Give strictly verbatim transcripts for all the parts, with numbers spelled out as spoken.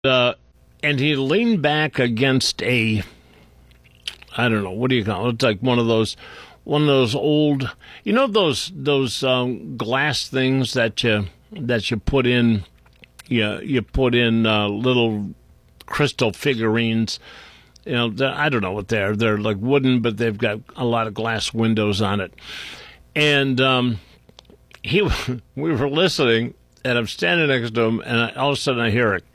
uh, and he leaned back against a, I don't know, what do you call it? It's like one of those, one of those old, you know, those those um, glass things that you that you put in, you you put in uh, little crystal figurines. You know, I don't know what they're. They're like wooden, but they've got a lot of glass windows on it. And um, he, we were listening, and I'm standing next to him, and I, all of a sudden I hear it.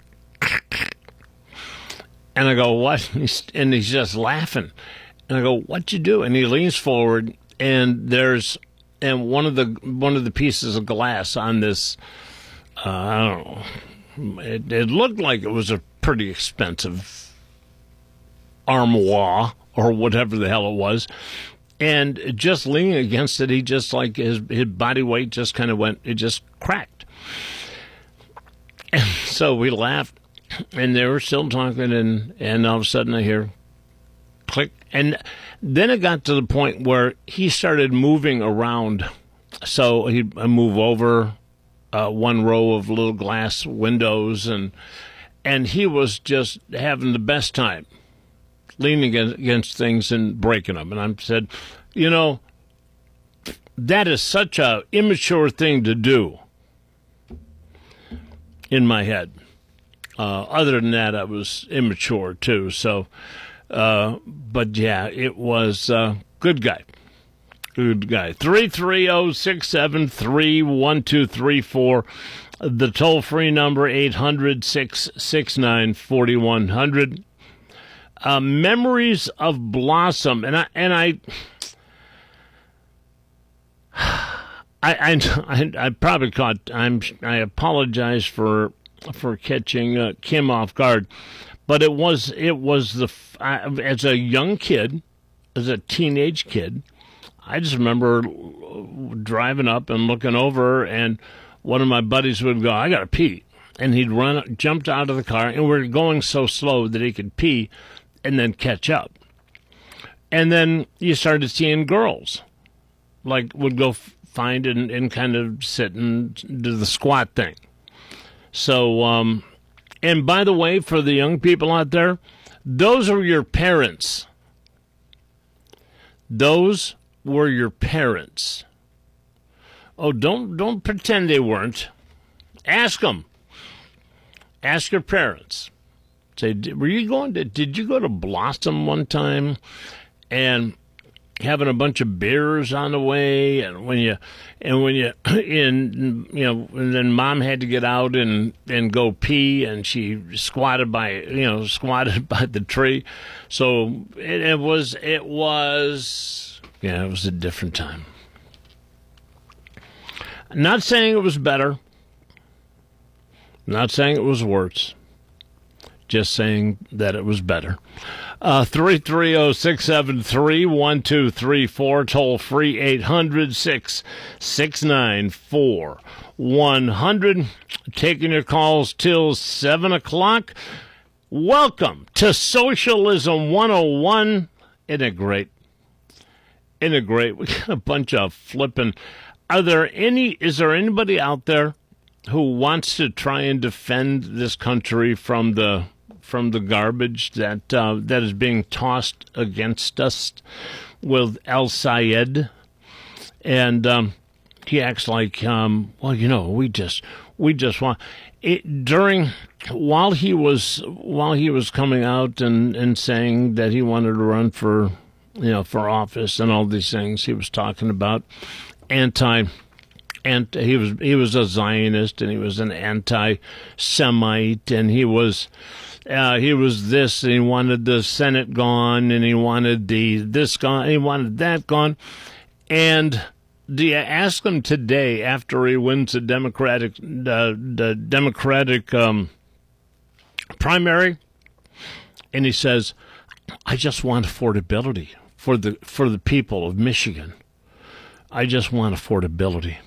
And I go, what? And he's, and he's just laughing. And I go, what'd you do? And he leans forward, and there's and one of the one of the pieces of glass on this. Uh, I don't know. It, it looked like it was a pretty expensive armoire or whatever the hell it was, and just leaning against it, he just like his his body weight just kind of went. It just cracked. And so we laughed. And they were still talking, and, and all of a sudden I hear click. And then it got to the point where he started moving around. So he'd move over uh, one row of little glass windows, and and he was just having the best time, leaning against things and breaking them. And I said, you know, that is such a immature thing to do in my head. Uh, other than that, I was immature, too. So, uh, but, yeah, it was uh, good guy. Good guy. three three zero, six seven three, one two three four. The toll-free number, eight hundred, six six nine, four one zero zero. Uh, Memories of Blossom. And I... And I I, I, I probably caught... I'm, I apologize for... for catching uh, Kim off guard, but it was it was the uh, as a young kid, as a teenage kid, I just remember driving up and looking over, and one of my buddies would go, "I gotta pee," and he'd run, jumped out of the car, and we we're going so slow that he could pee and then catch up. And then you started seeing girls, like would go find and, and kind of sit and do the squat thing. So, um, and by the way, for the young people out there, those are your parents. Those were your parents. Oh, don't don't pretend they weren't. Ask them. Ask your parents. Say, were you going to? Did you go to Blossom one time, and having a bunch of beers on the way, and when you, and when you, in you know, and then mom had to get out and, and go pee, and she squatted by, you know, squatted by the tree, so it, it was, it was, yeah, it was a different time. Not saying it was better, not saying it was worse, just saying that it was better. Uh, three three zero, six seven three, one two three four, toll free eight hundred, six six nine, four one zero zero. Taking your calls till seven o'clock. Welcome to Socialism one oh one. Isn't it great? Isn't it great? We got a bunch of flipping. Are there any, is there anybody out there who wants to try and defend this country from the from the garbage that uh, that is being tossed against us with El Sayed? And um, he acts like, um, well, you know, we just we just want it during while he was while he was coming out and, and saying that he wanted to run for you know for office and all these things. He was talking about anti. And he was he was a Zionist, and he was an anti-Semite, and he was uh, he was this, and he wanted the Senate gone, and he wanted the this gone, and he wanted that gone. And do you ask him today, after he wins the Democratic uh, the Democratic um, primary, and he says, "I just want affordability for the for the people of Michigan. I just want affordability."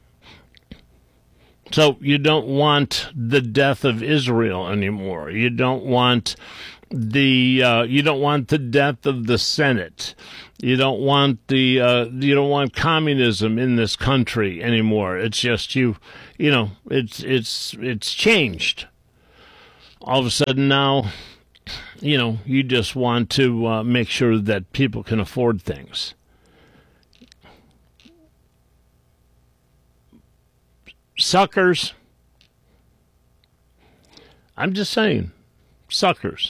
So you don't want the death of Israel anymore. You don't want the uh, you don't want the death of the Senate. You don't want the uh, you don't want communism in this country anymore. It's just you you know it's it's it's changed. all of a sudden now, you know, you just want to uh, make sure that people can afford things. Suckers. I'm just saying, suckers.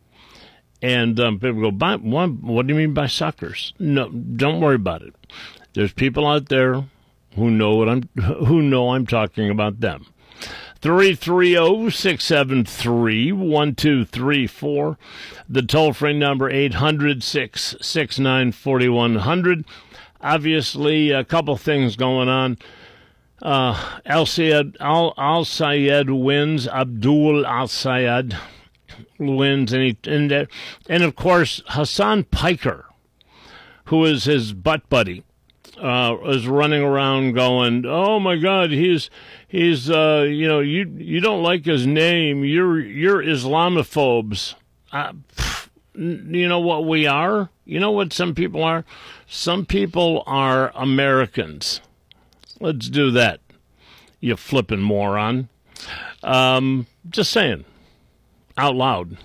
And um, people go, by, what, what do you mean by suckers? No, don't worry about it. There's people out there who know what I'm who know I'm talking about them. three three zero, six seven three, one two three four. The toll-free number, eight hundred, six six nine, four one zero zero. Obviously, a couple things going on. Uh, Al-Sayed, Al, Al-Sayed wins. Abdul Al-Sayed wins. And, he, and, and, of course, Hassan Piker, who is his butt buddy, uh, is running around going, oh, my God, he's... He's, uh, you know, you you don't like his name. You're you're Islamophobes. Uh, pff, you know what we are? You know what some people are? Some people are Americans. Let's do that, you flippin' moron. Um, just saying, out loud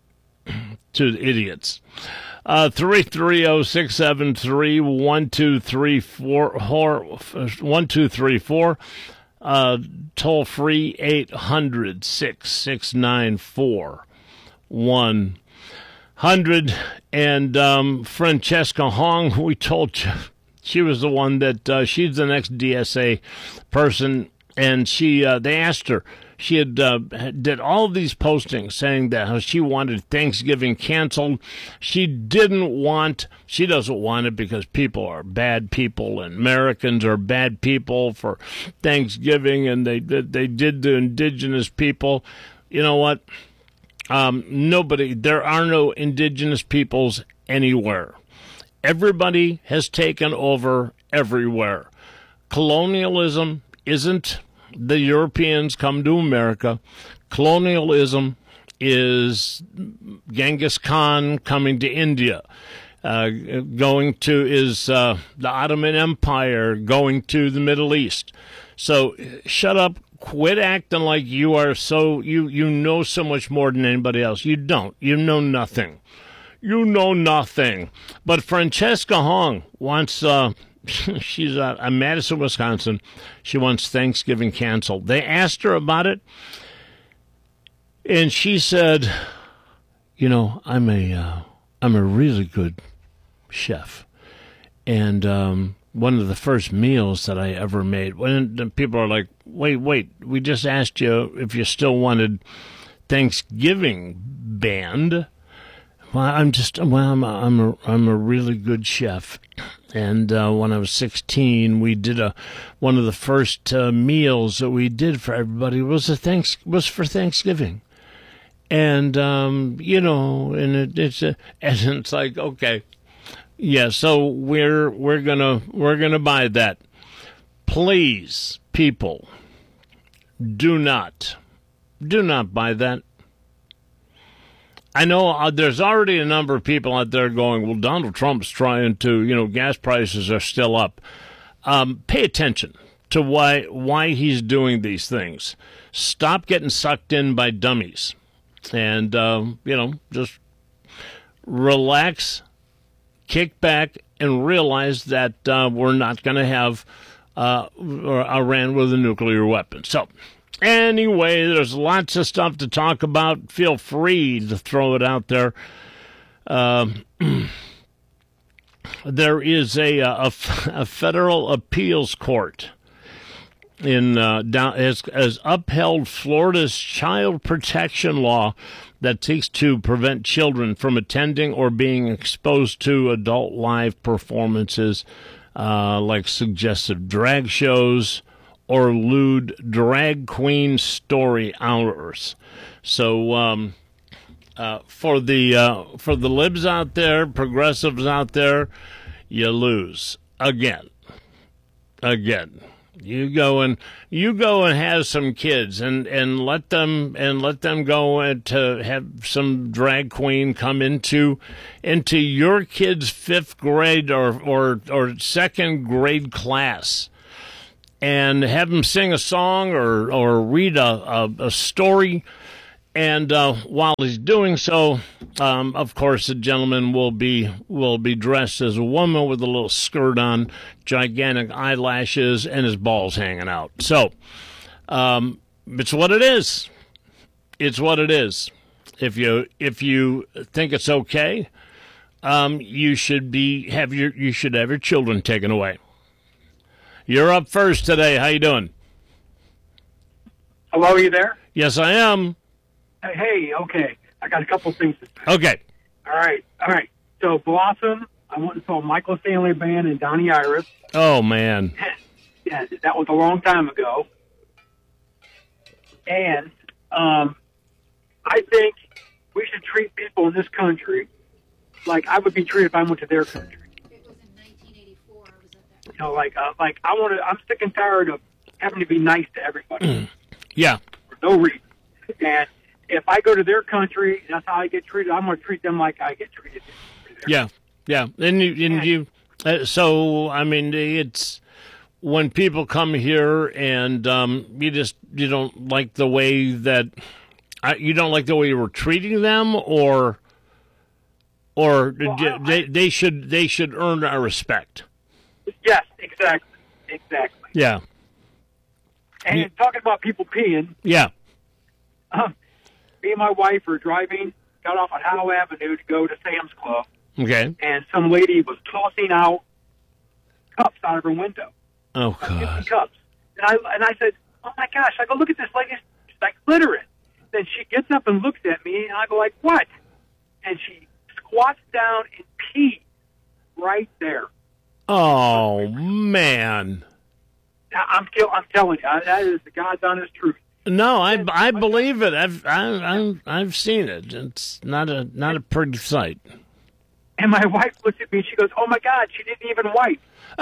to the idiots. Uh, three three zero, six seven three, one two three four, one two three four. Uh, toll free eight hundred, six six nine, four one hundred. And um, Francesca Hong, we told you she was the one that uh, she's the next D S A person, and she uh, they asked her. She had uh, did all of these postings saying that how she wanted Thanksgiving canceled. She didn't want, she doesn't want it because people are bad people and Americans are bad people for Thanksgiving, and they they did the indigenous people. You know what? Um, nobody, there are no indigenous peoples anywhere. Everybody has taken over everywhere. Colonialism isn't the Europeans come to America. Colonialism is Genghis Khan coming to India. Uh, going to is uh, the Ottoman Empire going to the Middle East. So shut up. Quit acting like you are so you you know so much more than anybody else. You don't. You know nothing. You know nothing. But Francesca Hong wants. Uh, She's uh, in Madison, Wisconsin. She wants Thanksgiving canceled. They asked her about it, and she said, "You know, I'm a uh, I'm a really good chef, and um, one of the first meals that I ever made." When people are like, "Wait, wait, we just asked you if you still wanted Thanksgiving banned." Well, I'm just well, I'm a, I'm a, I'm a really good chef. And uh, when I was sixteen, we did a one of the first uh, meals that we did for everybody was a thanks was for Thanksgiving, and um, you know, and it, it's a, and it's like okay, yeah. So we're we're gonna we're gonna buy that. Please, people, do not do not buy that. I know uh, there's already a number of people out there going, well, Donald Trump's trying to, you know, gas prices are still up. Um, pay attention to why why he's doing these things. Stop getting sucked in by dummies. And, uh, you know, just relax, kick back, and realize that uh, we're not going to have uh, Iran with a nuclear weapon. So, anyway, there's lots of stuff to talk about. Feel free to throw it out there. Um, there is a, a, a federal appeals court in uh, down, has, has upheld Florida's child protection law that seeks to prevent children from attending or being exposed to adult live performances uh, like suggestive drag shows or lewd drag queen story hours. So um, uh, for the uh, for the libs out there, progressives out there, you lose again, again. You go and you go and have some kids and, and let them and let them go and to have some drag queen come into into your kid's fifth grade or or, or second grade class. And have them sing a song or, or read a, a, a story, And uh, while he's doing so, um, of course, the gentleman will be will be dressed as a woman with a little skirt on, gigantic eyelashes, and his balls hanging out. So, um, it's what it is. It's what it is. If you if you think it's okay, um, you should be have your you should have your children taken away. You're up first today. How you doing? Hello, are you there? Yes, I am. Hey, okay. I got a couple things to say. Okay. All right, all right. So Blossom, I went and saw Michael Stanley Band and Donnie Iris. Oh man. Yeah, that was a long time ago. And um, I think we should treat people in this country like I would be treated if I went to their country. It was in nineteen eighty-four. I was at that. You know, like uh, like I want to. I'm sick and tired of having to be nice to everybody Yeah. for no reason. And if I go to their country, and that's how I get treated. I'm going to treat them like I get treated. Yeah. Yeah. And you, and you uh, so I mean, it's when people come here and um, you just you don't like the way that uh, you don't like the way you were treating them, or or Well, they, I- they they should they should earn our respect. Yes, exactly, exactly. Yeah. And You- talking about people peeing, Yeah. um, me and my wife were driving, got off on Howe Avenue to go to Sam's Club, Okay. and some lady was tossing out cups out of her window, Oh like fifty God. cups. And I and I said, "Oh my gosh!" I go, "Look at this lady, she's like littering." Then she gets up and looks at me, and I go, "Like what?" And she squats down and pees right there. Oh man. I- I'm kill- I'm telling you, that is the God's honest truth. No, I, I believe it. I've I, I've I've seen it. It's not a not a pretty sight. And my wife looks at me and she goes, "Oh my God, she didn't even wipe."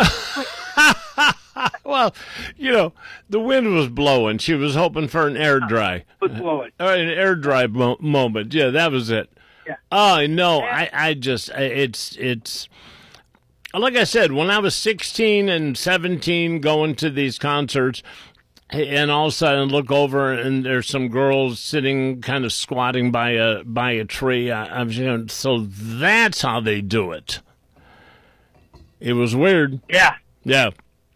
Well, you know, the wind was blowing. She was hoping for an air dry, Was blowing. uh, an air dry mo- moment. Yeah, that was it. Yeah. Oh no, I I just I- it's it's like I said, when I was sixteen and seventeen, going to these concerts. And all of a sudden, look over, and there's some girls sitting, kind of squatting by a by a tree. I, I'm you know, so that's how they do it. It was weird. Yeah. Yeah.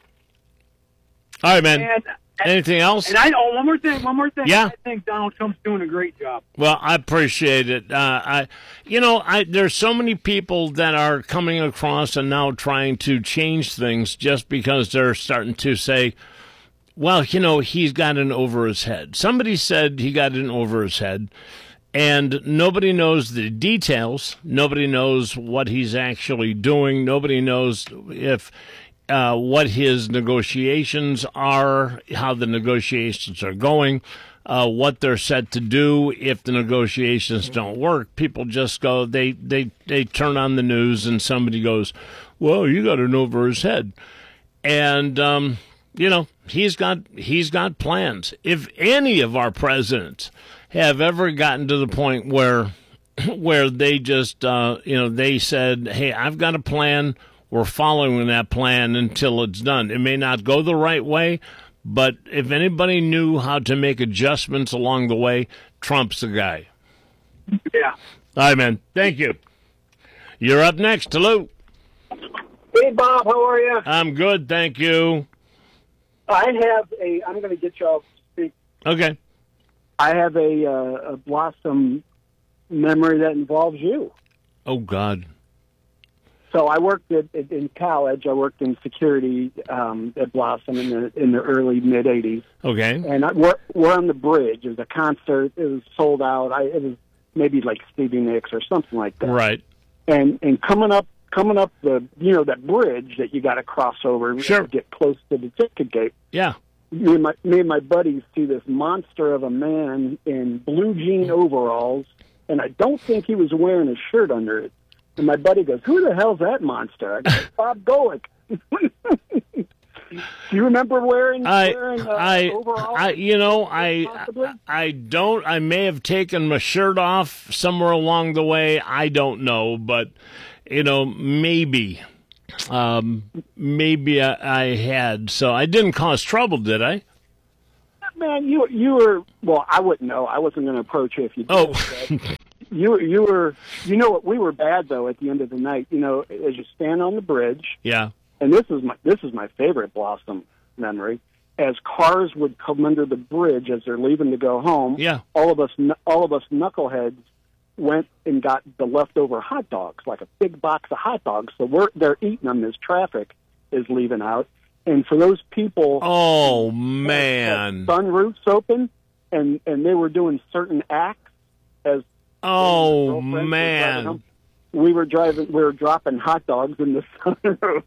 All right, man. And, and, Anything else? and I oh one more thing, one more thing. Yeah. I think Donald Trump's doing a great job. Well, I appreciate it. Uh, I, you know, I there's so many people that are coming across and now trying to change things just because they're starting to say, well, you know, he's got in over his head. Somebody said he got in over his head, and nobody knows the details. Nobody knows what he's actually doing. Nobody knows if uh, what his negotiations are, how the negotiations are going, uh, what they're set to do if the negotiations don't work. People just go, they, they, they turn on the news, and somebody goes, well, you got in over his head. And, um, you know, he's got he's got plans. If any of our presidents have ever gotten to the point where where they just uh, you know they said, "Hey, I've got a plan. We're following that plan until it's done." It may not go the right way, but if anybody knew how to make adjustments along the way, Trump's the guy. Yeah. All right, man. Thank you. You're up next. Hello. Hey, Bob, how are you? I'm good, thank you. I have a, I'm going to get you all to speak. Okay. I have a, uh, a Blossom memory that involves you. Oh, God. So I worked at, at, in college. I worked in security um, at Blossom in the in the early mid eighties, Okay. and I, we're we're on the bridge. It was a concert. It was sold out. I, it was maybe like Stevie Nicks or something like that. Right. And and coming up coming up the you know that bridge that you got to cross over Sure. to get close to the ticket gate. Yeah. Me and my me and my buddies see this monster of a man in blue jean overalls, and I don't think he was wearing a shirt under it. And my buddy goes, "Who the hell's that monster?" I go, "Bob Golick." Do you remember wearing, I, wearing uh, I, overalls? I, you know, I, Possibly? I don't. I may have taken my shirt off somewhere along the way. I don't know, but you know, maybe, um, maybe I, I had. So I didn't cause trouble, did I? Man, you you were well. I wouldn't know. I wasn't going to approach you if you did. Oh. but you you were. You know what? We were bad though. At the end of the night, you know, as you stand on the bridge, Yeah. and this is my this is my favorite Blossom memory. As cars would come under the bridge as they're leaving to go home, Yeah. all of us all of us knuckleheads went and got the leftover hot dogs, like a big box of hot dogs. So we're they're eating them as traffic is leaving out. And for those people, Oh, had man. sunroofs open, and and they were doing certain acts as Oh, girlfriends were driving man. home. We were driving, we were dropping hot dogs in the sunroof.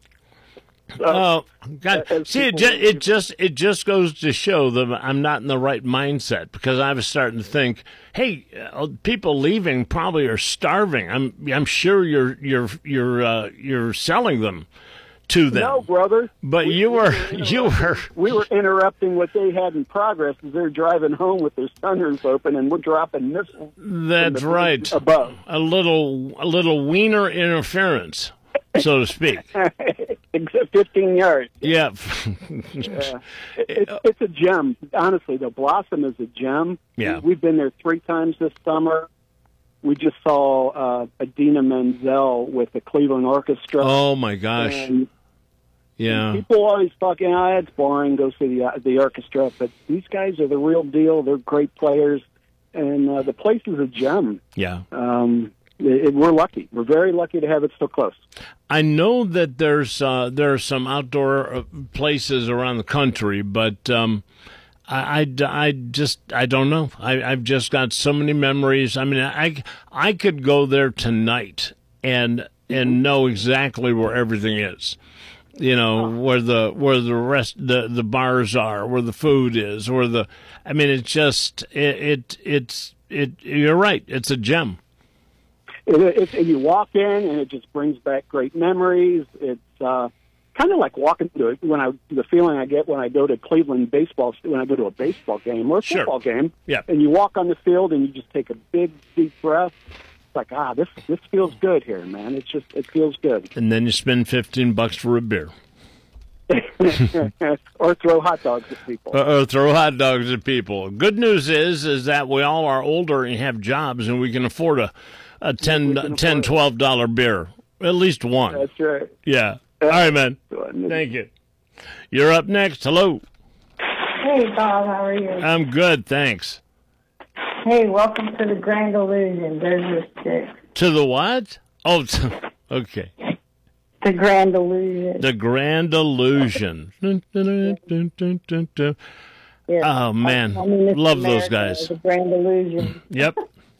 So, Oh God! as See, it people- just, it just it just goes to show that I'm not in the right mindset, because I was starting to think, hey, uh, people leaving probably are starving. I'm I'm sure you're you're you're uh, you're selling them to them. no, brother. But We- you we were interrupting- you were We were interrupting what they had in progress as they're driving home with their sunroofs open, and we're dropping missiles. from that's the right. bridge above. A little a little wiener interference, so to speak. Except fifteen yards. Yeah. Yeah. It, it's, it's a gem. Honestly, the Blossom is a gem. Yeah. We've been there three times this summer. We just saw uh, Adina Menzel with the Cleveland Orchestra. Oh my gosh. And Yeah. people always talk, you know, it's boring, go see the, the orchestra. But these guys are the real deal. They're great players. And uh, the place is a gem. Yeah. Um, it, it, we're lucky. We're very lucky to have it so close. I know that there's uh, there are some outdoor uh, places around the country, but um, I, I, I just I don't know. I, I've just got so many memories. I mean, I, I could go there tonight and and know exactly where everything is. You know, where the where the rest the, the bars are, where the food is, where the I mean, it's just it, it it's it. You're right. It's a gem. It, it, it, you walk in, and it just brings back great memories. It's uh, kind of like walking to it when I the feeling I get when I go to Cleveland baseball when I go to a baseball game or a Sure. football game. Yeah. And you walk on the field, and you just take a big deep breath. It's like, ah, this this feels good here, man. It's just it feels good. And then you spend fifteen bucks for a beer. Or throw hot dogs at people. Uh, or throw hot dogs at people. Good news is is that we all are older and have jobs, and we can afford a, a ten, can ten, afford it. twelve dollar beer. At least one. That's right. Yeah. All right, man. Thank you. You're up next. Hello. Hey, Bob, how are you? I'm good, thanks. Hey, welcome to the Grand Illusion. There's your stick. To the what? Oh, okay. The Grand Illusion. The Grand Illusion. Dun, dun, dun, dun, dun, dun. Yeah. Oh, man. I mean, Miss Love those America, guys. The Grand Illusion. Yep.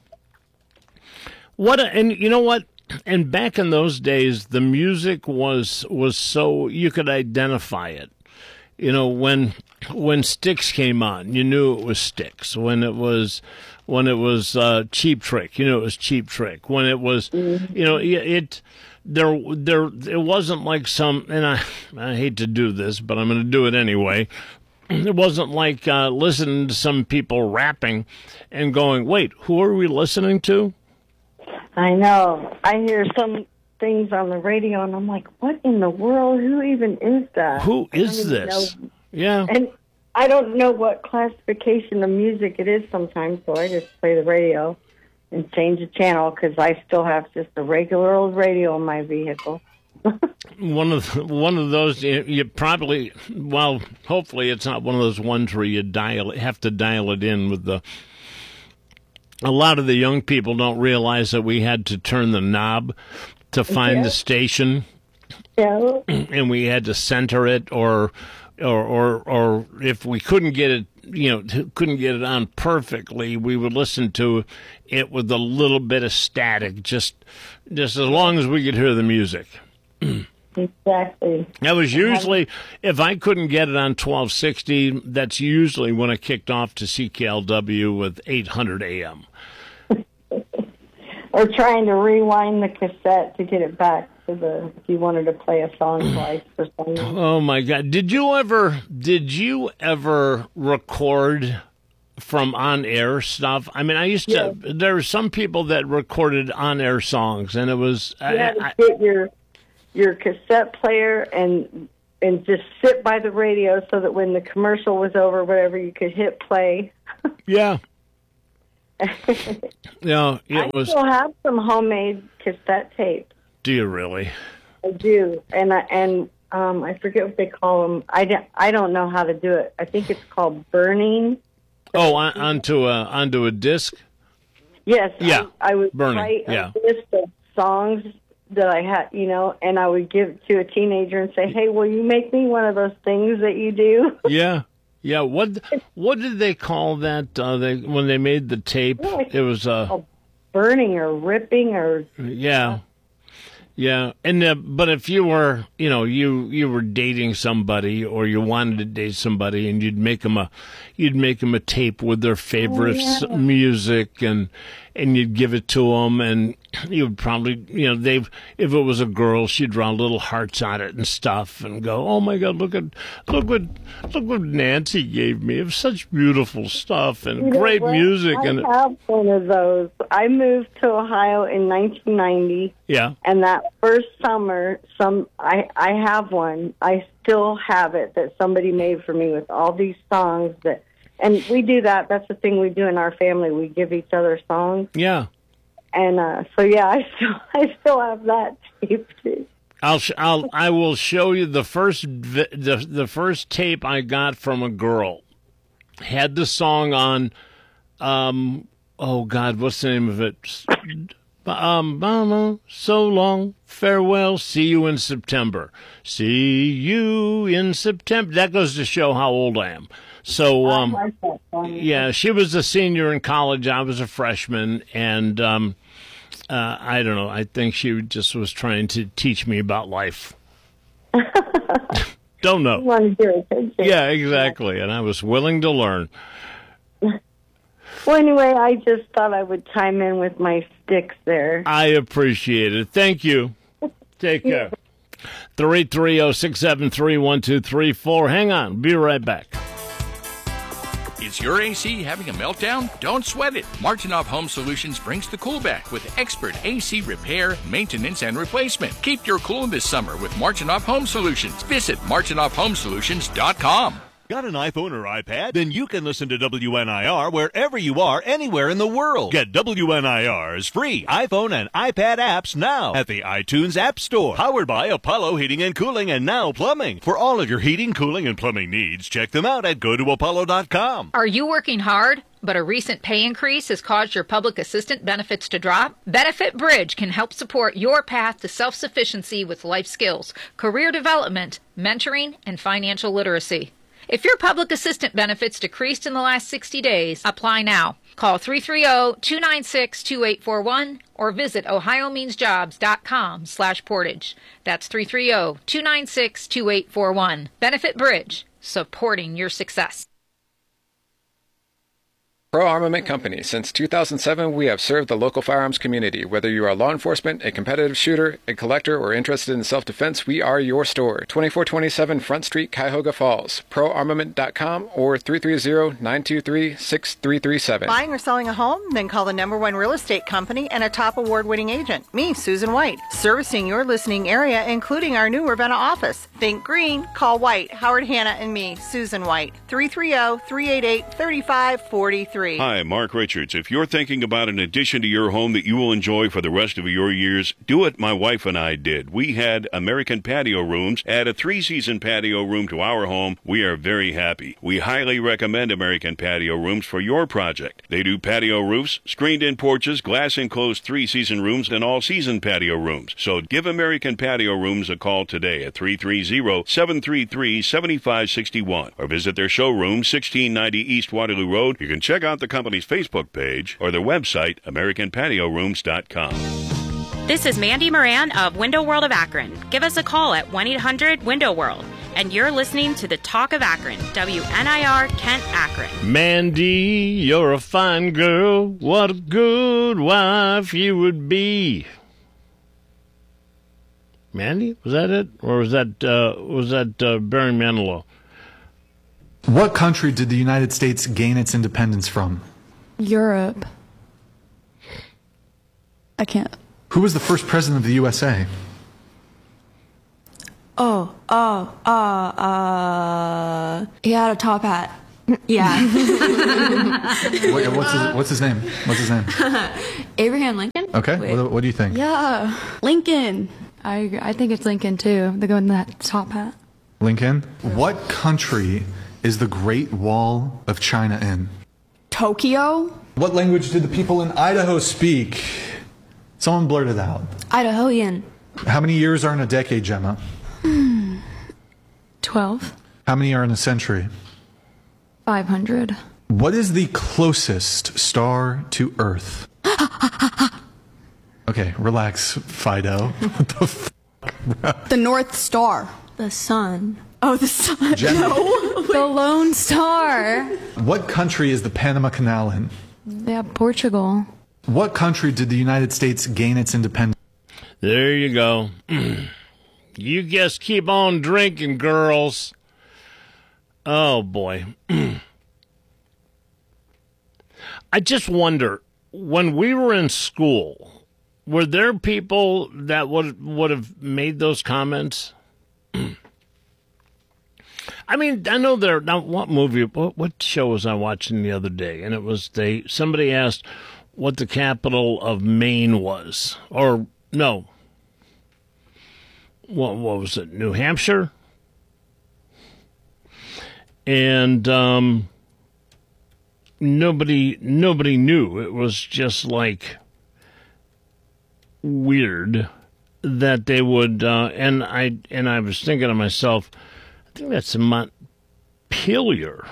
What a, and you know what? And back in those days, the music was was so you could identify it. You know, when when Styx came on, you knew it was Styx. When it was when it was uh, Cheap Trick, you knew it was Cheap Trick. When it was, Mm-hmm. you know, it, it there there it wasn't like some. And I I hate to do this, but I'm going to do it anyway. It wasn't like uh, listening to some people rapping and going, "Wait, who are we listening to?" I know. I hear some things on the radio, and I'm like, what in the world? Who even is that? Who I don't is even this? know. Yeah. And I don't know what classification of music it is sometimes, so I just play the radio and change the channel because I still have just a regular old radio in my vehicle. One of the, one of those you, you probably well, hopefully it's not one of those ones where you dial have to dial it in with the. A lot of the young people don't realize that we had to turn the knob to find Yeah. the station, Yeah. and we had to center it, or, or, or, or if we couldn't get it, you know, couldn't get it on perfectly, we would listen to it with a little bit of static, just, just as long as we could hear the music. Exactly. That was usually, if I couldn't get it on twelve sixty, that's usually when I kicked off to C K L W with eight hundred A M. Or trying to rewind the cassette to get it back to the, if you wanted to play a song twice for some reason. Oh my God! Did you ever? Did you ever record from on-air stuff? I mean, I used to. Yeah. There were some people that recorded on-air songs, and it was. You had I, to get your your cassette player and and just sit by the radio so that when the commercial was over, whatever, you could hit play. Yeah. Yeah, it I was. still have some homemade cassette tapes. Do you really? I do, and I, and um, I forget what they call them. I don't, I don't know how to do it. I think it's called burning. Oh, on, onto a onto a disc. Yes. Yeah. I, I would burning. write a Yeah. list of songs that I had, you know, and I would give it to a teenager and say, "Hey, will you make me one of those things that you do?" Yeah. Yeah, what what did they call that? Uh, they when they made the tape, Yeah, it was uh, oh, burning or ripping or yeah, yeah. And uh, but if you were, you know, you you were dating somebody or you wanted to date somebody, and you'd make them a, you'd make them a tape with their favorite Oh, yeah. s- music, and and you'd give it to them, and you would probably, you know, they if it was a girl, she'd draw little hearts on it and stuff, and go, "Oh my God, look at look what look what Nancy gave me! It's such beautiful stuff and You know great what? music." I And have one of those. I moved to Ohio in nineteen ninety, yeah, and that first summer, some I I have one. I still have it that somebody made for me with all these songs that. And we do that. That's the thing we do in our family. We give each other songs. yeah. And uh, so, yeah, I still I still have that tape too. I'll sh- I'll I will show you the first vi- the the first tape I got from a girl had the song on. Um, oh God, what's the name of it? Um, Mama, so long, farewell, see you in September. See you in September. That goes to show how old I am. So, um, I like that song. yeah, she was a senior in college. I was a freshman, and um, uh, I don't know. I think she just was trying to teach me about life. Don't You know. want to do it? Yeah, exactly. And I was willing to learn. Well, anyway, I just thought I would chime in with my sticks there. I appreciate it. Thank you. Take care. three three zero, six seven three, one two three four. Hang on. Be right back. Is your A C having a meltdown? Don't sweat it. Martinoff Home Solutions brings the cool back with expert A C repair, maintenance, and replacement. Keep your cool this summer with Martinoff Home Solutions. Visit martinoff home solutions dot com. Got an iPhone or iPad? Then you can listen to W N I R wherever you are, anywhere in the world. Get W N I R's free iPhone and iPad apps now at the iTunes App Store. Powered by Apollo Heating and Cooling and Now Plumbing. For all of your heating, cooling, and plumbing needs, check them out at go to apollo dot com. Are you working hard, but a recent pay increase has caused your public assistant benefits to drop? Benefit Bridge can help support your path to self-sufficiency with life skills, career development, mentoring, and financial literacy. If your public assistant benefits decreased in the last sixty days, apply now. Call three three zero, two nine six, two eight four one or visit ohio means jobs dot com slash portage. That's three three zero, two nine six, two eight four one. Benefit Bridge, supporting your success. Pro Armament Company. Since two thousand seven, we have served the local firearms community. Whether you are law enforcement, a competitive shooter, a collector, or interested in self-defense, we are your store. twenty-four twenty-seven Front Street, Cuyahoga Falls. pro armament dot com or three three zero, nine two three, six three three seven. Buying or selling a home? Then call the number one real estate company and a top award-winning agent. Me, Susan White. Servicing your listening area, including our new Ravenna office. Think green, call White. Howard Hanna and me, Susan White. three three zero, three eight eight, three five four three. Hi, Mark Richards. If you're thinking about an addition to your home that you will enjoy for the rest of your years, do what my wife and I did. We had American Patio Rooms, add a three-season patio room to our home. We are very happy. We highly recommend American Patio Rooms for your project. They do patio roofs, screened-in porches, glass-enclosed three-season rooms, and all-season patio rooms. So give American Patio Rooms a call today at three three zero, seven three three, seven five six one or visit their showroom, sixteen ninety East Waterloo Road. You can check out the company's Facebook page or their website, american patio rooms dot com. This is Mandy Moran of Window World of Akron. Give us a call at one eight hundred window world. And you're listening to the Talk of Akron, W N I R Kent Akron. Mandy, you're a fine girl. What a good wife you would be. Mandy, was that it, or was that uh, was that uh, Barry Manilow? What country did the United States gain its independence from? Europe. I can't. Who was the first president of the U S A? Oh, Oh, uh, uh, he had a top hat. Yeah. What, what's, his, what's his name? What's his name? Abraham Lincoln? Okay, what, what do you think? Yeah, Lincoln. I I think it's Lincoln too. The guy in that top hat. Lincoln? What country is the Great Wall of China in? Tokyo? What language did the people in Idaho speak? Someone blurt it out. Idahoan. How many years are in a decade, Gemma? Hmm. Twelve. How many are in a century? Five hundred. What is the closest star to Earth? Okay, relax, Fido. What the f- The North Star. The sun. Oh, the sun. Gemma. No. The Lone Star. What country is the Panama Canal in? Yeah, Portugal. What country did the United States gain its independence? There you go. You just keep on drinking, girls. Oh, boy. I just wonder, when we were in school, were there people that would would have made those comments? I mean, I know there. Now, what movie? What, what show was I watching the other day? And it was they. Somebody asked what the capital of Maine was, or no. What what was it? New Hampshire. And um, nobody nobody knew. It was just like weird that they would. Uh, and I and I was thinking to myself, I think that's Montpelier.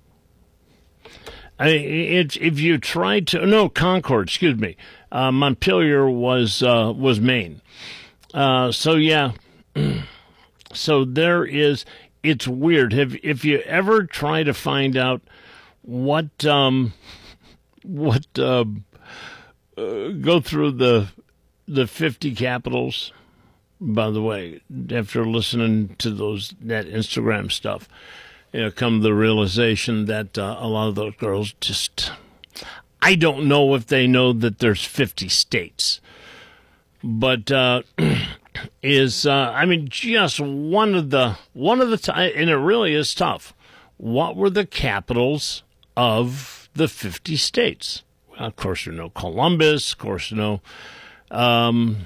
I it, if you tried to no Concord, excuse me, uh, Montpelier was uh, was Maine. Uh, so yeah, so there is. It's weird. Have if you ever try to find out what um what uh, uh, go through the the fifty capitals. By the way, after listening to those that Instagram stuff, you know, come the realization that uh, a lot of those girls just. I don't know if they know that there's fifty states, but. Uh, Is uh, I mean, just one of the one of the t- and it really is tough. What were the capitals of the fifty states? Well, of course, you know Columbus. Of course, you know um,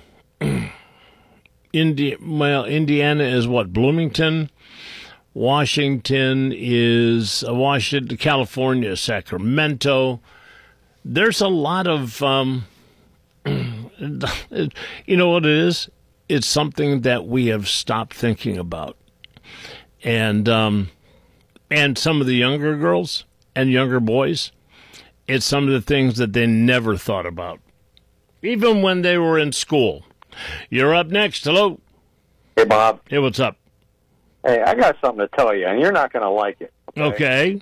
Indi- Well, Indiana is what Bloomington. Washington is uh, Washington. California is Sacramento. There's a lot of um, you know what it is. It's something that we have stopped thinking about. And um, and some of the younger girls and younger boys, it's some of the things that they never thought about, even when they were in school. You're up next. Hello. Hey, Bob. Hey, what's up? Hey, I got something to tell you, and you're not going to like it. Okay. okay.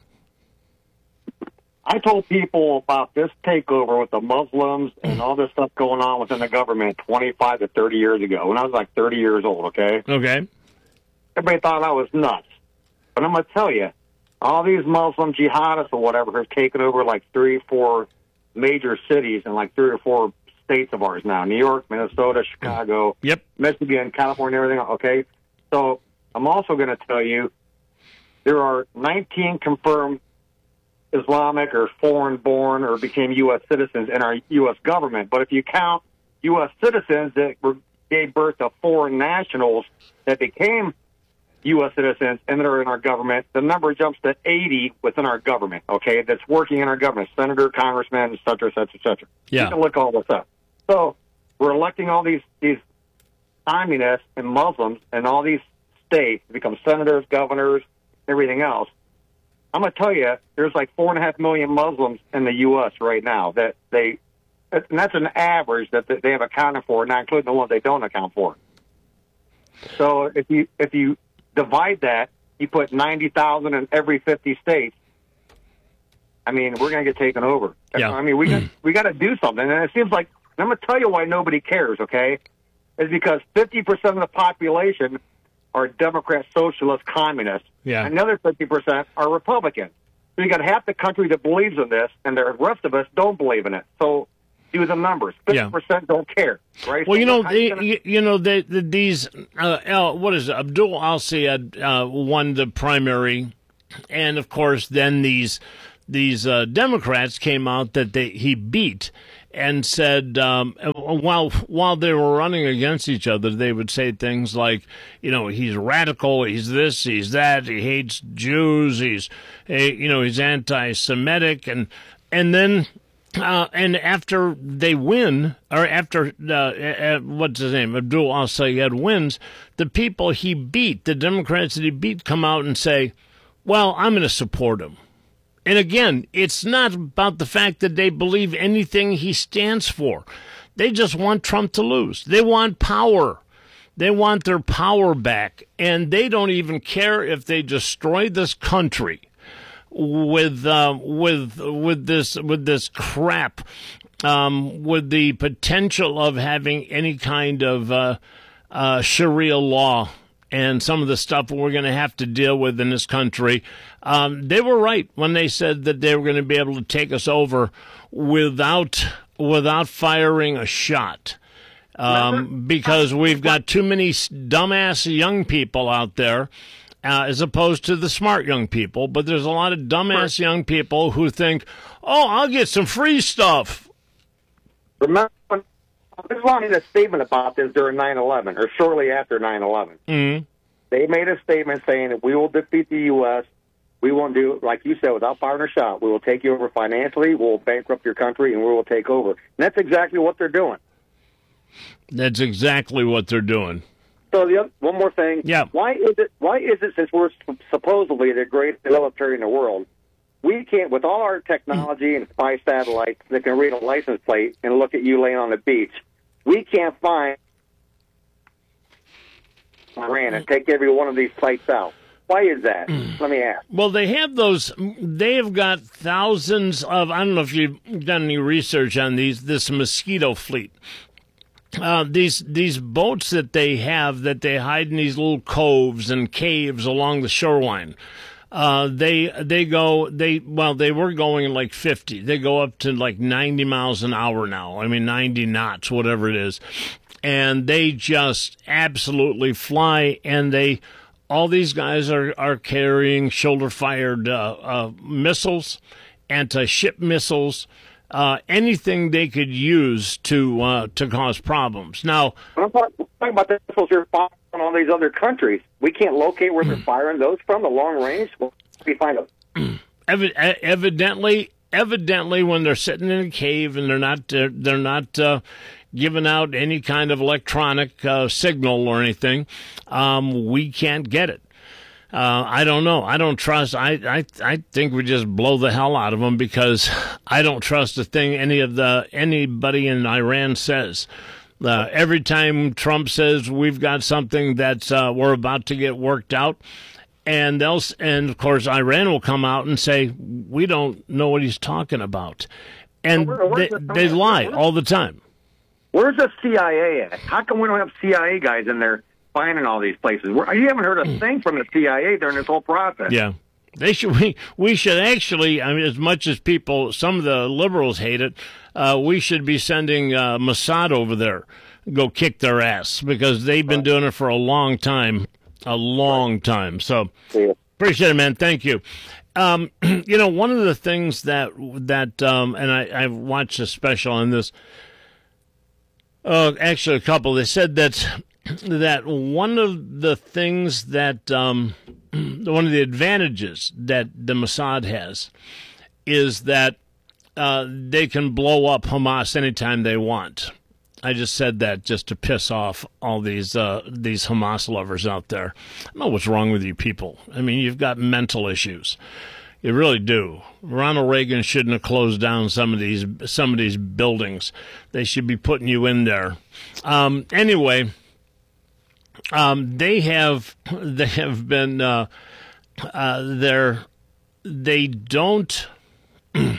I told people about this takeover with the Muslims and all this stuff going on within the government twenty-five to thirty years ago, when I was like thirty years old, okay? Okay. Everybody thought I was nuts. But I'm going to tell you, all these Muslim jihadists or whatever have taken over like three or four major cities and like three or four states of ours now. New York, Minnesota, Chicago, yep, Michigan, California, everything, okay? So I'm also going to tell you there are nineteen confirmed Islamic or foreign-born or became U S citizens in our U S government. But if you count U S citizens that were, gave birth to foreign nationals that became U S citizens and that are in our government, the number jumps to eighty within our government, okay, that's working in our government, senator, congressman, et cetera, et cetera, et cetera. Yeah. You can look all this up. So we're electing all these, these communists and Muslims in all these states to become senators, governors, everything else. I'm going to tell you, there's like four and a half million Muslims in the U S right now that they, and that's an average that they have accounted for, not including the ones they don't account for. So if you if you divide that, you put ninety thousand in every fifty states. I mean, we're going to get taken over. Yeah. I mean, we got, we got to do something, and it seems like I'm going to tell you why nobody cares. Okay, is because fifty percent of the population are Democrat, socialist, communists. Yeah. And the other fifty percent are Republicans. So you got half the country that believes in this, and the rest of us don't believe in it. So do the numbers. Fifty percent don't care, right? Well, So you know, how they, you gonna- you, you know, they, the, these uh, Al, what is it? Abdul Al-Sayed uh, won the primary, and of course, then these these uh, Democrats came out that they he beat. And said um, while while they were running against each other, they would say things like, you know, he's radical, he's this, he's that, he hates Jews, he's, eh, you know, he's anti-Semitic, and and then uh, and after they win, or after uh, uh, what's his name, Abdul Al-Sayed wins, the people he beat, the Democrats that he beat, come out and say, well, I'm going to support him. And again, it's not about the fact that they believe anything he stands for. They just want Trump to lose. They want power. They want their power back. And they don't even care if they destroy this country with uh, with with this with this crap, um, with the potential of having any kind of uh, uh, Sharia law and some of the stuff we're going to have to deal with in this country. Um, they were right when they said that they were going to be able to take us over without without firing a shot, um, because we've got too many dumbass young people out there, uh, as opposed to the smart young people. But there's a lot of dumbass young people who think, "Oh, I'll get some free stuff." Remember, Islam made a statement about this during nine eleven, or shortly after nine eleven. Mm-hmm. They made a statement saying that we will defeat the U S We won't do, like you said, without firing a shot. We will take you over financially, we'll bankrupt your country, and we will take over. And that's exactly what they're doing. That's exactly what they're doing. So the other, one more thing. Yeah. Why is it? Why is it? Since we're supposedly the greatest military in the world, we can't, with all our technology and spy satellites that can read a license plate and look at you laying on the beach, we can't find Iran and take every one of these sites out. Why is that? Let me ask. Well, they have those. They have got thousands of. I don't know if you've done any research on these. This mosquito fleet. Uh, these these boats that they have that they hide in these little coves and caves along the shoreline. Uh, they they go they well they were going like fifty. They go up to like ninety miles an hour now. I mean ninety knots, whatever it is, and they just absolutely fly. And they all these guys are are carrying shoulder fired uh, uh, missiles, anti-ship missiles. Uh, anything they could use to uh, to cause problems. Now, I'm talking about the missiles you're firing on all these other countries. We can't locate where they're firing those from, the long range. Well, we find them. Evi- evidently, evidently, when they're sitting in a cave and they're not they're, they're not uh, giving out any kind of electronic uh, signal or anything, um, we can't get it. Uh, I don't know. I don't trust. I, I I think we just blow the hell out of them because I don't trust a thing any of the anybody in Iran says. Uh, every time Trump says we've got something that's uh, we're about to get worked out, and they'll and of course Iran will come out and say we don't know what he's talking about, and where, they, they lie all the time. Where's the C I A at? How come we don't have C I A guys in there finding all these places? Where, you haven't heard a thing from the C I A during this whole process. Yeah. They should. We, we should actually, I mean, as much as people, some of the liberals hate it, uh, we should be sending uh, Mossad over there, go kick their ass, because they've been doing it for a long time, a long time. So appreciate it, man. Thank you. Um, you know, one of the things that, that um, and I, I've watched a special on this, uh, actually a couple, they said that that one of the things that um, one of the advantages that the Mossad has is that uh, they can blow up Hamas anytime they want. I just said that just to piss off all these uh, these Hamas lovers out there. I don't know what's wrong with you people. I mean, you've got mental issues. You really do. Ronald Reagan shouldn't have closed down some of these some of these buildings. They should be putting you in there. Um, anyway. Um, they have they have been uh, uh, they're they don't I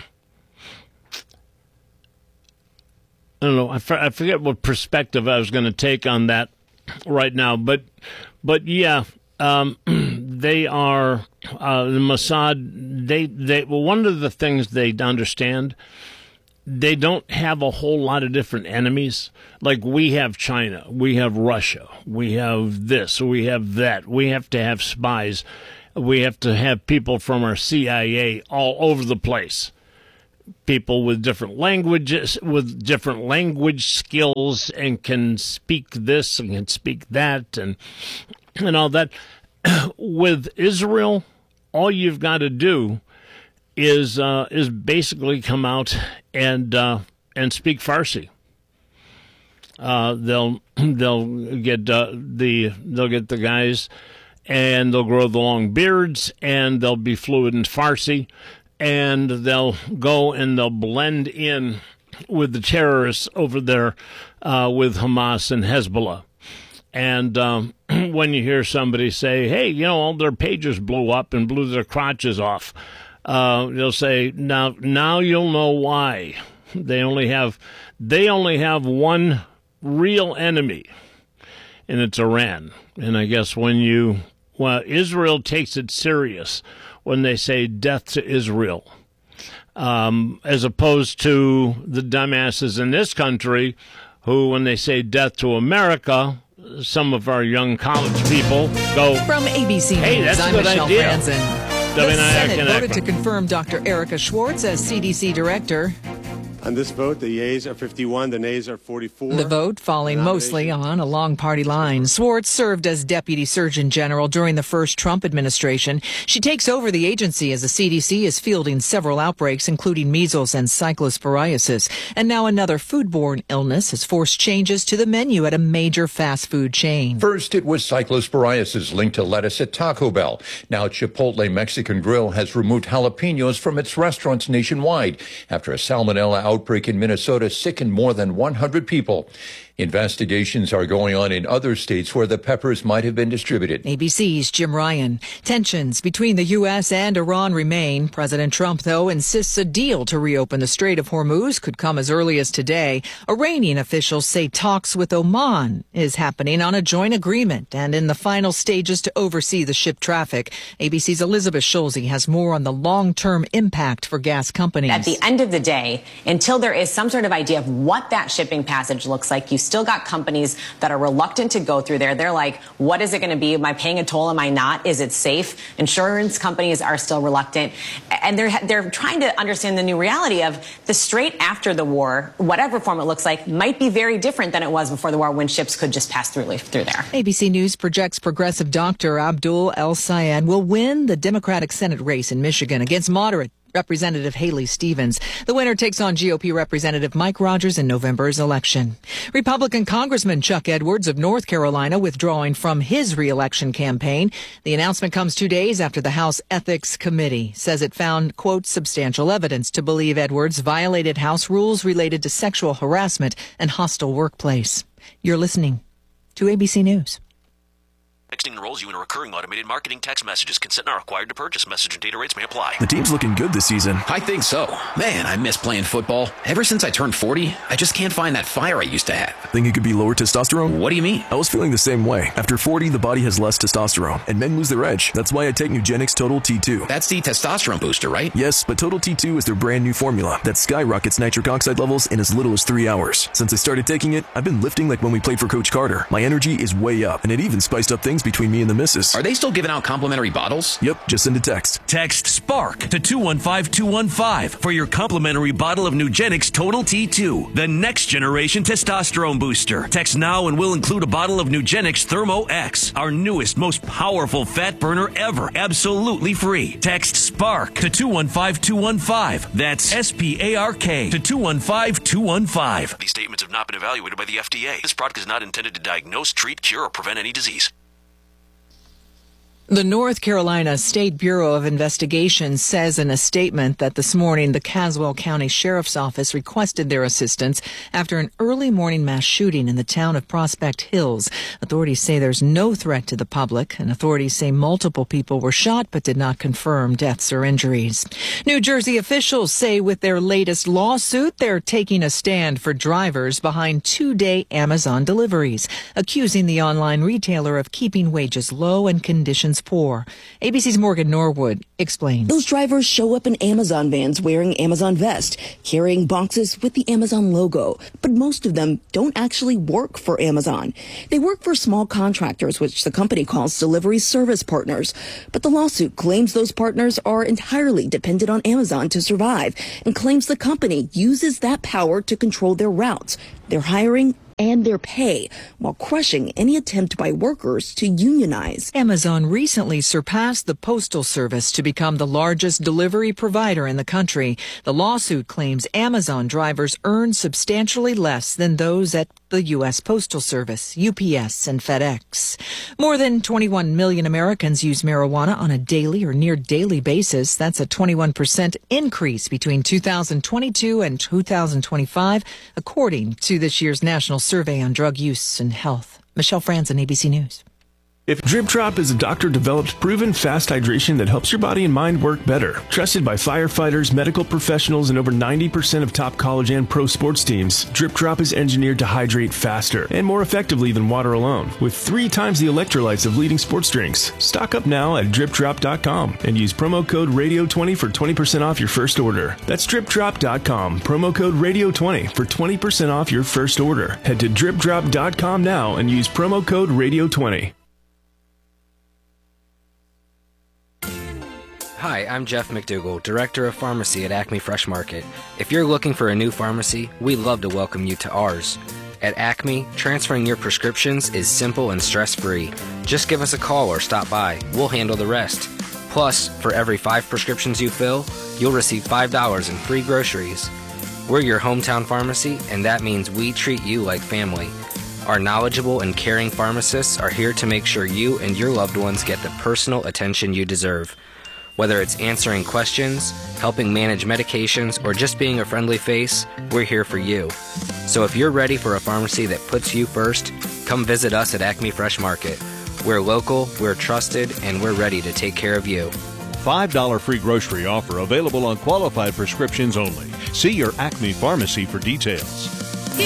don't know I, for, I forget what perspective I was going to take on that right now, but but yeah, um, they are uh, the Mossad. They they well, one of the things they understand they don't have a whole lot of different enemies. Like we have China, we have Russia, we have this, we have that. We have to have spies. We have to have people from our C I A all over the place. People with different languages, with different language skills, and can speak this and can speak that, and and all that. With Israel, all you've got to do is uh, is basically come out and uh, and speak Farsi. Uh, they'll they'll get uh, the they'll get the guys, and they'll grow the long beards, and they'll be fluent in Farsi. And they'll go and they'll blend in with the terrorists over there uh, with Hamas and Hezbollah. And um, when you hear somebody say, hey, you know, all their pages blew up and blew their crotches off, uh, they'll say, now, now you'll know why. They only have, they only have one real enemy, and it's Iran. And I guess when you, well, Israel takes it serious when they say death to Israel, um, as opposed to the dumbasses in this country who, when they say death to America, some of our young college people go, from A B C hey, News, that's I'm a good Michelle idea. Franzen. The Senate voted to confirm Doctor Erica Schwartz as C D C director. On this vote, the yeas are fifty-one, the nays are forty-four. The vote falling mostly on a long party line. Schwartz served as Deputy Surgeon General during the first Trump administration. She takes over the agency as the C D C is fielding several outbreaks, including measles and cyclosporiasis. And now another foodborne illness has forced changes to the menu at a major fast food chain. First, it was cyclosporiasis linked to lettuce at Taco Bell. Now, Chipotle Mexican Grill has removed jalapenos from its restaurants nationwide after a salmonella outbreak in Minnesota sickened more than one hundred people. Investigations are going on in other states where the peppers might have been distributed. A B C's Jim Ryan. Tensions between the U S and Iran remain. President Trump, though, insists a deal to reopen the Strait of Hormuz could come as early as today. Iranian officials say talks with Oman is happening on a joint agreement and in the final stages to oversee the ship traffic. A B C's Elizabeth Schulze has more on the long-term impact for gas companies. At the end of the day, until there is some sort of idea of what that shipping passage looks like, you still got companies that are reluctant to go through there. They're like, what is it going to be? Am I paying a toll? Am I not? Is it safe? Insurance companies are still reluctant. And they're, they're trying to understand the new reality of the strait after the war, whatever form it looks like, might be very different than it was before the war when ships could just pass through, through there. A B C News projects progressive doctor Abdul El-Sayed will win the Democratic Senate race in Michigan against moderate Representative Haley Stevens. The winner takes on G O P Representative Mike Rogers in November's election. Republican Congressman Chuck Edwards of North Carolina withdrawing from his reelection campaign. The announcement comes two days after the House Ethics Committee says it found, quote, substantial evidence to believe Edwards violated House rules related to sexual harassment and hostile workplace. You're listening to A B C News. Texting enrolls you in a recurring automated marketing text messages. Consent not required to purchase. Message and data rates may apply. The team's looking good this season. I think so. Man, I miss playing football. Ever since I turned forty, I just can't find that fire I used to have. Think it could be lower testosterone? What do you mean? I was feeling the same way. After forty, the body has less testosterone, and men lose their edge. That's why I take Nugenix Total T two. That's the testosterone booster, right? Yes, but Total T two is their brand new formula that skyrockets nitric oxide levels in as little as three hours. Since I started taking it, I've been lifting like when we played for Coach Carter. My energy is way up, and it even spiced up things between me and the missus. Are they still giving out complimentary bottles? Yep, just send a text. Text SPARK to two one five two one five for your complimentary bottle of Nugenix Total T two, the next generation testosterone booster. Text now and we'll include a bottle of Nugenix Thermo X, our newest, most powerful fat burner ever, absolutely free. Text SPARK to two one five two one five. That's S P A R K to two one five two one five. These statements have not been evaluated by the F D A. This product is not intended to diagnose, treat, cure, or prevent any disease. The North Carolina State Bureau of Investigation says in a statement that this morning the Caswell County Sheriff's Office requested their assistance after an early morning mass shooting in the town of Prospect Hills. Authorities say there's no threat to the public, and authorities say multiple people were shot but did not confirm deaths or injuries. New Jersey officials say with their latest lawsuit, they're taking a stand for drivers behind two-day Amazon deliveries, accusing the online retailer of keeping wages low and conditions Americans poor. A B C's Morgan Norwood explains. Those drivers show up in Amazon vans wearing Amazon vest, carrying boxes with the Amazon logo. But most of them don't actually work for Amazon. They work for small contractors, which the company calls delivery service partners. But the lawsuit claims those partners are entirely dependent on Amazon to survive and claims the company uses that power to control their routes, their hiring, and their pay, while crushing any attempt by workers to unionize. Amazon recently surpassed the Postal Service to become the largest delivery provider in the country. The lawsuit claims Amazon drivers earn substantially less than those at the U S Postal Service, U P S, and FedEx. More than twenty-one million Americans use marijuana on a daily or near daily basis. That's a twenty-one percent increase between two thousand twenty-two and two thousand twenty-five, according to this year's National Survey on Drug Use and Health. Michelle Franzen, A B C News. If Drip Drop is a doctor-developed, proven fast hydration that helps your body and mind work better, trusted by firefighters, medical professionals, and over ninety percent of top college and pro sports teams, Drip Drop is engineered to hydrate faster and more effectively than water alone, with three times the electrolytes of leading sports drinks. Stock up now at drip drop dot com and use promo code radio twenty for twenty percent off your first order. That's drip drop dot com, promo code radio twenty for twenty percent off your first order. Head to drip drop dot com now and use promo code radio twenty. Hi, I'm Jeff McDougall, Director of Pharmacy at Acme Fresh Market. If you're looking for a new pharmacy, we'd love to welcome you to ours. At Acme, transferring your prescriptions is simple and stress-free. Just give us a call or stop by. We'll handle the rest. Plus, for every five prescriptions you fill, you'll receive five dollars in free groceries. We're your hometown pharmacy, and that means we treat you like family. Our knowledgeable and caring pharmacists are here to make sure you and your loved ones get the personal attention you deserve. Whether it's answering questions, helping manage medications, or just being a friendly face, we're here for you. So if you're ready for a pharmacy that puts you first, come visit us at Acme Fresh Market. We're local, we're trusted, and we're ready to take care of you. five dollars free grocery offer available on qualified prescriptions only. See your Acme pharmacy for details.